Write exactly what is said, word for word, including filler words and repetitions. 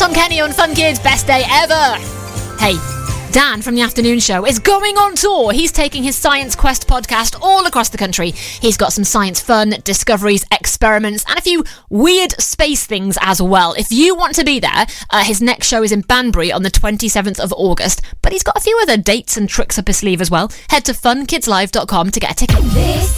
Tom Kenny on Fun Kids, best day ever. Hey, Dan from the afternoon show is going on tour. He's taking his Science Quest podcast all across the country. He's got some science fun, discoveries, experiments, and a few weird space things as well. If you want to be there, uh, his next show is in Banbury on the twenty-seventh of August, but he's got a few other dates and tricks up his sleeve as well. Head to fun kids live dot com to get a ticket. This